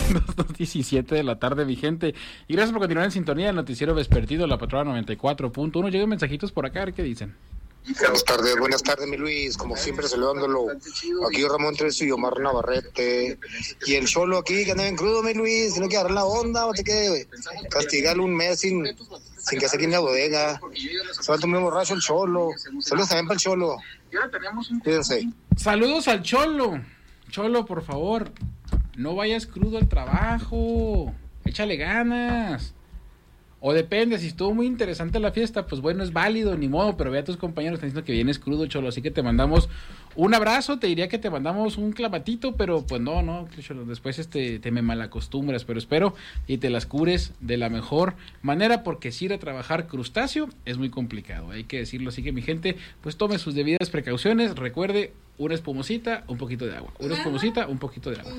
2:17 de la tarde, mi gente. Y gracias por continuar en sintonía del noticiero vespertino, la Patrona 94.1. Llegan mensajitos por acá, a ver qué dicen. Buenas tardes, mi Luis, como siempre saludándolo. Aquí Ramón Treso y Omar Navarrete. Y el Cholo aquí, que anda bien crudo, mi Luis, tiene que agarrar la onda, o te que castigarlo un mes sin que se quede en la bodega. Se va a tomar borracho el Cholo. Saludos también para el Cholo. Fíjense. Saludos al Cholo. Cholo, por favor, no vayas crudo al trabajo. Échale ganas. O depende, si estuvo muy interesante la fiesta, pues bueno, es válido, ni modo, pero ve a tus compañeros, están diciendo que vienes crudo, Cholo, así que te mandamos un abrazo, te diría que te mandamos un clavatito, pero pues no, Cholo, después te me malacostumbras, pero espero y te las cures de la mejor manera, porque si ir a trabajar crustáceo es muy complicado, hay que decirlo, así que mi gente, pues tome sus debidas precauciones, recuerde, una espumosita, un poquito de agua, una espumosita, un poquito de agua.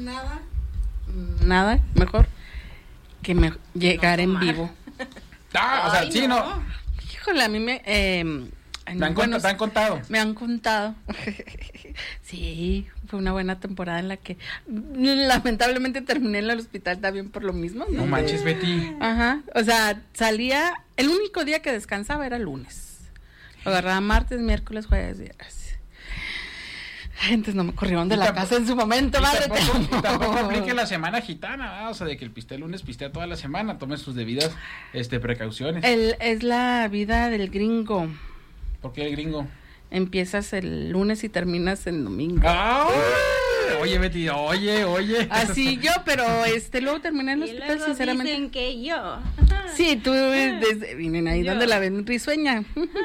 Nada, mejor que llegar en vivo. O sea, sí, no. Híjole, a mí ¿Te han contado? Me han contado. Sí, fue una buena temporada en la que lamentablemente terminé en el hospital también por lo mismo. No manches, Betty. Ajá, o sea, salía, el único día que descansaba era el lunes. Lo agarraba martes, miércoles, jueves, viernes. Entonces no me corrieron de la casa en su momento, madre. Tampoco aplique la semana gitana, ¿verdad? O sea, de que el pistea el lunes, pistea toda la semana, tome sus debidas precauciones. Es la vida del gringo. ¿Por qué el gringo? Empiezas el lunes y terminas el domingo. ¡Ah! Oye, Betty, oye. Así yo, pero luego terminé en el hospital, sinceramente. Dicen que yo. Sí, tú vienen ahí donde la ven risueña.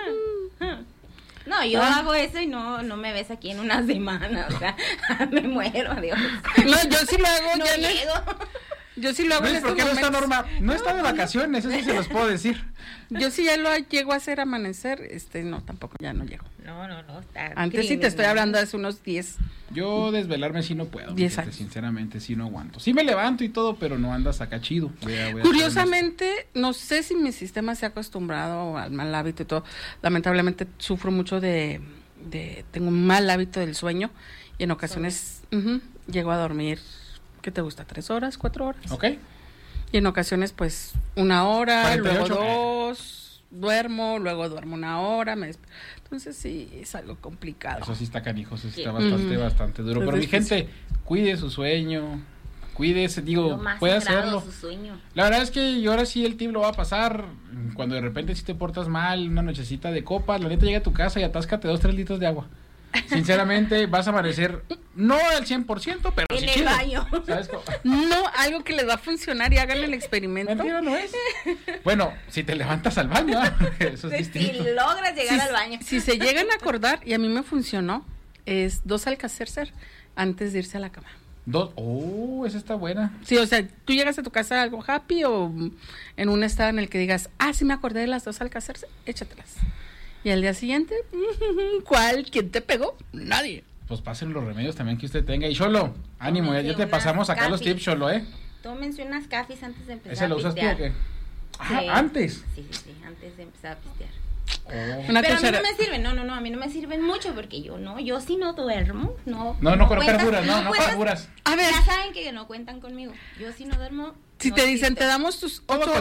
No, yo hago eso y no me ves aquí en una semana, o sea, me muero, adiós. No, yo sí lo hago. No llego. Yo sí lo hago. Luis, ¿por qué no está Norma? No está de vacaciones, eso sí se los puedo decir. Yo sí ya lo llego a hacer amanecer, no, tampoco ya no llego. No, está antes sí te estoy hablando de hace unos 10. Yo desvelarme sí no puedo, 10 años. Sinceramente sí no aguanto. Sí me levanto y todo, pero no andas acá chido. Curiosamente, no sé si mi sistema se ha acostumbrado al mal hábito y todo. Lamentablemente sufro mucho tengo un mal hábito del sueño y en ocasiones llego a dormir, ¿qué te gusta? 3 horas, 4 horas. Ok. Y en ocasiones pues 1 hora, 48. luego 2, duermo, luego duermo 1 hora, entonces sí, es algo complicado. Eso sí está canijo, eso sí está bastante duro. Pero mi gente, cuide su sueño, cuídese, puede hacerlo. Su sueño. La verdad es que yo ahora sí el tip lo va a pasar, cuando de repente si te portas mal, una nochecita de copas, la neta llega a tu casa y atáscate 2-3 litros de agua. Sinceramente, vas a amanecer, no al 100%, pero en sí el chido. baño. ¿Sabes? No, algo que les va a funcionar y háganle el experimento. Mentira no es. Bueno, si te levantas al baño, eso es distinto. Si logras llegar al baño. Si se llegan a acordar, y a mí me funcionó, es 2 Alka-Seltzer antes de irse a la cama. 2, esa está buena. Sí, o sea, tú llegas a tu casa algo happy o en un estado en el que digas, sí me acordé de las 2 Alka-Seltzer, échatelas. Y al día siguiente, ¿cuál? ¿Quién te pegó? Nadie. Pues pasen los remedios también que usted tenga. Y Cholo, ánimo, ya te pasamos acá los tips, Cholo, Tómense unas cafés antes de empezar ¿Ese lo usas tú o qué? Sí. ¿Antes? Sí, antes de empezar a pistear. Una pero tercera. a mí no me sirven, no, a mí no me sirven mucho porque yo sí no duermo, no carburas, no carburas. A ver, ya saben que no cuentan conmigo, yo sí no duermo. Si no te dicen, existe. te damos tus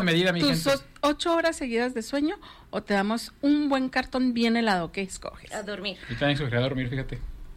8 horas seguidas de sueño o te damos un buen cartón bien helado, ¿qué escoges? A dormir. Yo también escogería dormir, fíjate.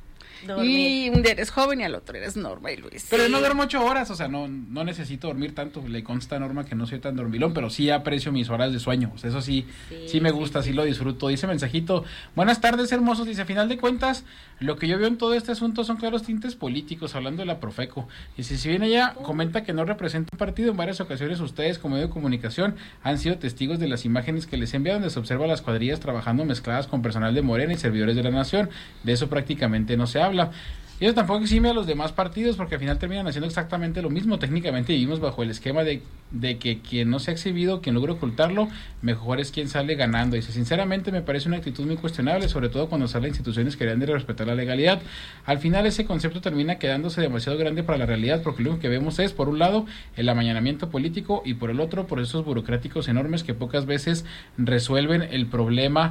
Y un día eres joven y al otro eres Norma y Luis. Pero no duermo 8 horas, o sea, no necesito dormir tanto. Le consta a Norma que no soy tan dormilón, pero sí aprecio mis horas de sueño. O sea, eso sí me gusta, sí lo disfruto. Dice mensajito, buenas tardes, hermosos. Dice, a final de cuentas, lo que yo veo en todo este asunto son claros tintes políticos, hablando de la Profeco. Dice, si bien ella comenta que no representa un partido, en varias ocasiones ustedes, como medio de comunicación, han sido testigos de las imágenes que les envían, donde se observa las cuadrillas trabajando mezcladas con personal de Morena y servidores de la nación. De eso prácticamente no se habla. Y eso tampoco exime a los demás partidos, porque al final terminan haciendo exactamente lo mismo. Técnicamente vivimos bajo el esquema de que quien no se ha exhibido, quien logra ocultarlo, mejor es quien sale ganando. Y sinceramente me parece una actitud muy cuestionable, sobre todo cuando se habla de instituciones que deberían de respetar la legalidad. Al final ese concepto termina quedándose demasiado grande para la realidad, porque lo único que vemos es, por un lado, el amañamiento político y por el otro, procesos burocráticos enormes que pocas veces resuelven el problema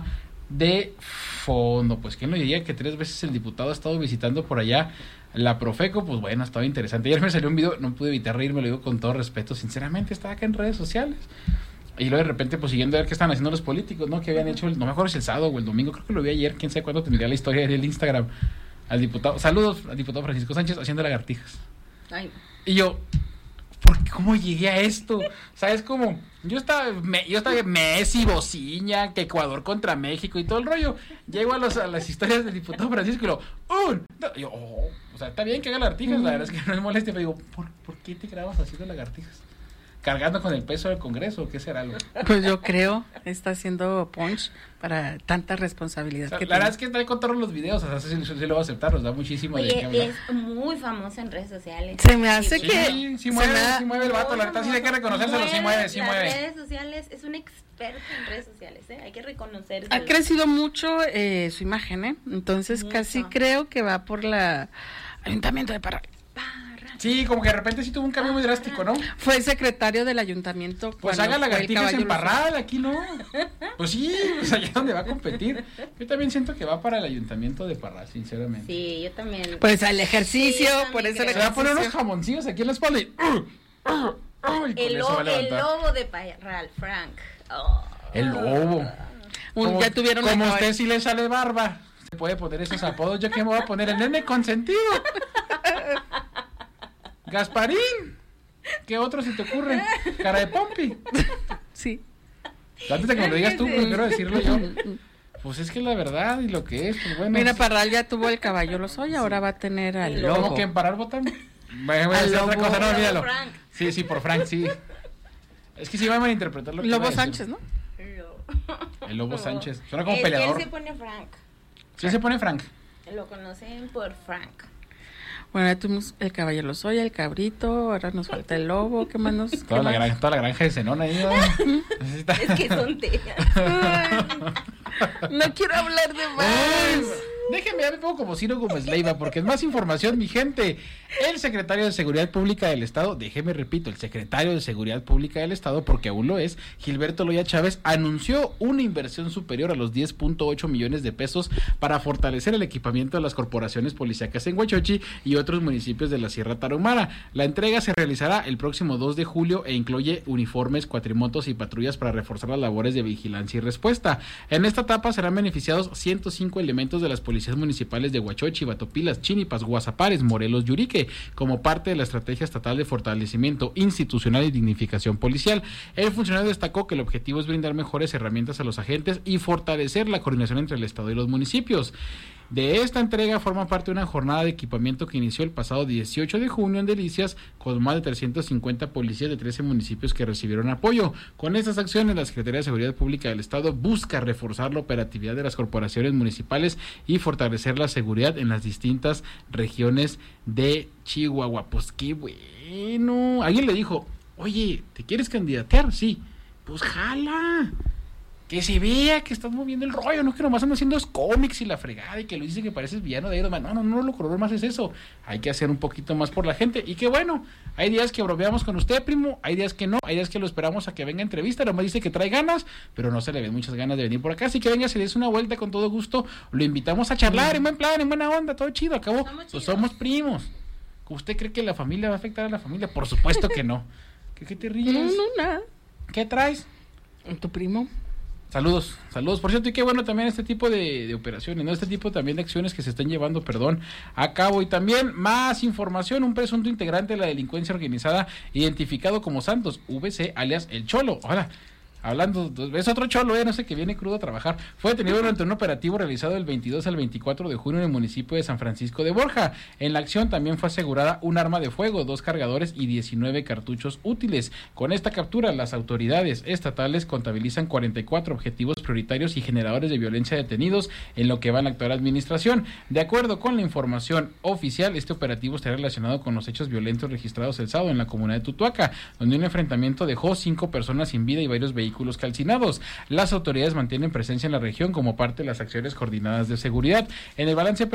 de fondo. Pues quién lo diría que 3 veces el diputado ha estado visitando por allá la Profeco. Pues bueno, estaba interesante. Ayer me salió un video, no pude evitar reírme, lo digo con todo respeto, sinceramente estaba acá en redes sociales. Y luego de repente, pues siguiendo a ver qué están haciendo los políticos, ¿no? Que habían hecho, no me acuerdo si el sábado o el domingo, creo que lo vi ayer, quién sabe cuándo tendría la historia del Instagram, al diputado, saludos al diputado Francisco Sánchez haciendo lagartijas. Ay. Y yo, ¿cómo llegué a esto? O sea, es como, yo estaba Messi, Bociña, que Ecuador contra México y todo el rollo. Llego a las historias del diputado Francisco y lo, y yo, o sea, está bien que haga lagartijas, la verdad es que no es molestia, pero digo, ¿por qué te grabas haciendo lagartijas? ¿Cargando con el peso del Congreso? ¿Qué será algo? Pues yo creo, está haciendo punch para tanta responsabilidad. O sea, la verdad es que trae con todos los videos, o sea, sí lo voy a aceptar, nos da muchísimo de qué hablar. Es muy famoso en redes sociales. Se me hace que... Sí mueve el vato, la verdad sí hay que reconocérselo, sí mueve. Las redes sociales, es un experto en redes sociales, hay que reconocerlo. Ha crecido mucho su imagen, Entonces mucho. Casi creo que va por la Ayuntamiento de Parral. Sí, como que de repente sí tuvo un cambio muy drástico, ¿no? Fue secretario del ayuntamiento. Pues haga lagartijas en Parral, aquí no. Pues sí, pues allá donde va a competir. Yo también siento que va para el ayuntamiento de Parral, sinceramente. Sí, yo también. Pues al ejercicio, por eso se va a poner unos jamoncillos aquí en la espalda y... el lobo de Parral, Frank. El lobo. Ya tuvieron como usted sí le sale barba, se puede poner esos apodos. ¿Yo qué me voy a poner? El nene consentido. Gasparín. ¿Qué otro se te ocurre? Cara de Pompi. Sí. Antes de que me lo digas tú, prefiero decirlo yo. Pues es que la verdad y lo que es, pues bueno. Mira, Parral ya tuvo el caballo Lozoya, ahora va a tener al lobo. ¿Cómo que en Parral votan? Voy a decir otra cosa, no, olvídalo. Sí, por Frank, sí. Es que sí va a malinterpretar lo que Lobo Sánchez, ¿no? El Lobo Sánchez. Suena como peleador. Él se pone Frank. Sí se pone Frank. Lo conocen por Frank. Bueno, ya tuvimos el caballo Lozoya, el cabrito, ahora nos falta el lobo, ¿qué más nos...? Toda la granja de Zenón ahí, ¿no? Es que son teas. No quiero hablar de más. Déjenme ver un poco como Ciro Gómez Leiva, porque es más información, mi gente. El secretario de Seguridad Pública del Estado, repito, el secretario de Seguridad Pública del Estado, porque aún lo es, Gilberto Loya Chávez, anunció una inversión superior a los 10.8 millones de pesos para fortalecer el equipamiento de las corporaciones policíacas en Huachochi y otros municipios de la Sierra Tarahumara. La entrega se realizará el próximo 2 de julio e incluye uniformes, cuatrimotos y patrullas para reforzar las labores de vigilancia y respuesta. En esta etapa serán beneficiados 105 elementos de las policías municipales de Huachochi, Batopilas, Chínipas, Guasapares, Morelos y Urique, como parte de la estrategia estatal de fortalecimiento institucional y dignificación policial. El funcionario destacó que el objetivo es brindar mejores herramientas a los agentes y fortalecer la coordinación entre el Estado y los municipios. De esta entrega forma parte una jornada de equipamiento que inició el pasado 18 de junio en Delicias, con más de 350 policías de 13 municipios que recibieron apoyo. Con estas acciones, la Secretaría de Seguridad Pública del Estado busca reforzar la operatividad de las corporaciones municipales y fortalecer la seguridad en las distintas regiones de Chihuahua. Pues qué bueno. Alguien le dijo, oye, ¿te quieres candidatear? Sí. Pues jala. Que se vea que estás moviendo el rollo, no que nomás andan haciendo cómics y la fregada y que lo dice que pareces villano de Iron Man. No, lo color más es eso. Hay que hacer un poquito más por la gente. Y qué bueno, hay días que bromeamos con usted, primo, hay días que no, hay días que lo esperamos a que venga a entrevista, nomás dice que trae ganas, pero no se le ven muchas ganas de venir por acá. Así que venga, se le des una vuelta con todo gusto, lo invitamos a charlar en buen plan, en buena onda, todo chido. Acabó, pues somos primos. ¿Usted cree que la familia va a afectar a la familia? Por supuesto que no. ¿Qué te ríes? No, nada. ¿Qué traes? ¿Tu primo? Saludos, por cierto, y qué bueno también este tipo de operaciones, ¿no? Este tipo también de acciones que se están llevando, a cabo. Y también más información, un presunto integrante de la delincuencia organizada identificado como Santos VC, alias El Cholo. Ahora, hablando, es otro cholo, no sé, que viene crudo a trabajar. Fue detenido durante un operativo realizado del 22 al 24 de junio en el municipio de San Francisco de Borja. En la acción también fue asegurada un arma de fuego, 2 cargadores y 19 cartuchos útiles. Con esta captura, las autoridades estatales contabilizan 44 objetivos prioritarios y generadores de violencia detenidos en lo que va en la actual administración. De acuerdo con la información oficial, este operativo está relacionado con los hechos violentos registrados el sábado en la comunidad de Tutuaca, donde un enfrentamiento dejó 5 personas sin vida y varios vehículos calcinados. Las autoridades mantienen presencia en la región como parte de las acciones coordinadas de seguridad. En el balance